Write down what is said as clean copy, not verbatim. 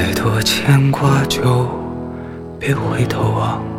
多牵挂就别回头望。